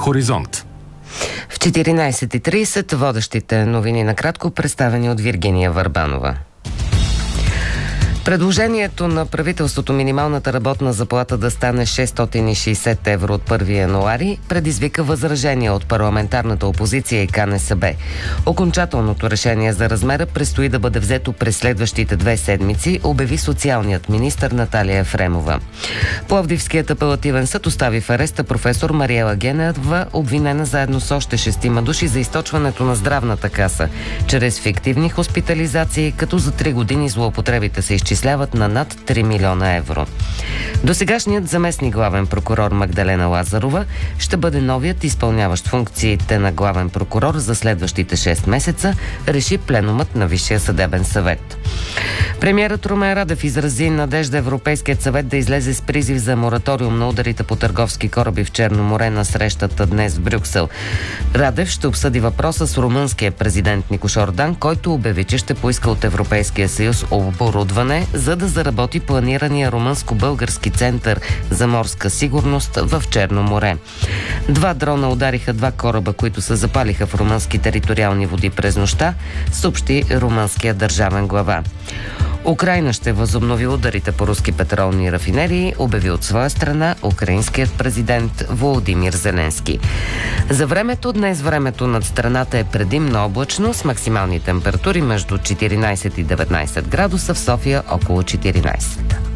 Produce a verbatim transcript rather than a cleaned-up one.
Хоризонт. В четиринайсет и трийсет водещите новини накратко, представени от Виргиния Върбанова. Предложението на правителството минималната работна заплата да стане шестстотин и шейсет евро от първи януари предизвика възражения от парламентарната опозиция и Ка Не Се Бе. Окончателното решение за размера предстои да бъде взето през следващите две седмици, обяви социалният министър Наталия Ефремова. Пловдивският апелативен съд остави в ареста професор Мариела Генева, обвинена заедно с още шестима души за източването на здравната каса чрез фиктивни хоспитализации, като за три години злоупотребите се изчисляват изчисляват на над три милиона евро. Досегашният заместник главен прокурор Магдалена Лазарова ще бъде новият изпълняващ функциите на главен прокурор за следващите шест месеца, реши пленумът на Висшия съдебен съвет. Премиерът Румен Радев изрази надежда Европейският съвет да излезе с призив за мораториум на ударите по търговски кораби в Черно море на срещата днес в Брюксел. Радев ще обсъди въпроса с румънския президент Никош Ордан, който обяви, че ще поиска от Европейския съюз оборудване, за да заработи планирания румънско-български център за морска сигурност в Черно море. Два дрона удариха два кораба, които се запалиха в румънски териториални води през нощта, съобщи румънския държавен глава. Украйна ще възобнови ударите по руски петролни рафинерии, обяви от своя страна украинският президент Володимир Зеленски. За времето днес времето над страната е предимно облачно с максимални температури между четиринайсет и деветнайсет градуса, в София около четиринайсет.